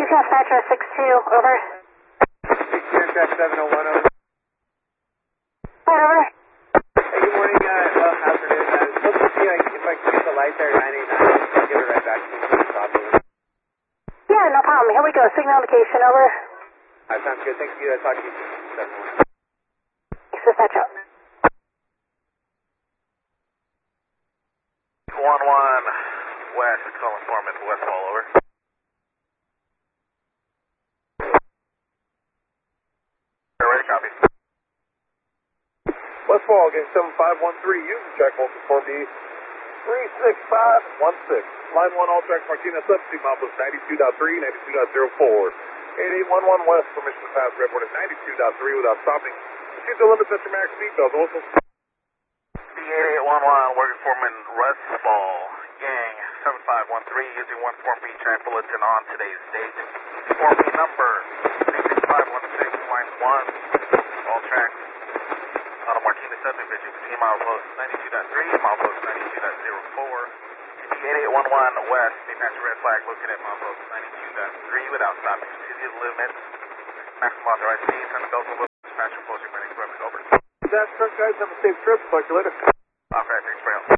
Dispatcher 6-2, over. 701, over. Over. Hey, good morning, afternoon. I was supposed to see if I can get the light there at 989. I'll give it right back to you. Yeah, no problem. Here we go. Signal indication, over. Alright, sounds good. Thank you. I'll talk to you soon. 701. Thanks, Dispatcher. 1-1 West, calling Foreman, Westfall, over. Ready, copy. Westfall, game 7513, use the track voltage for me. 36516. Line 1, all tracks, Martinez, substitute milepost 92.3, 92.04. 8811 West, permission to pass, report at 92.3 without stopping. Proceed to limits at your max seatbelt, also. D8811, working Foreman, Westfall, gang 7513, using 14B track bulletin on today's date. 4B number 36516, line 1, all tracks. On a Martinez subdivision between milepost 92.3 and milepost 92.04. D8811 West, dispatch red flag looking at milepost 92.3 without stopping. City limits, maximum authorized speed, turn the belt a little, dispatch approaching running equipment, over. That's correct, guys. Have a safe trip. Talk to you later. Okay, thanks for your help.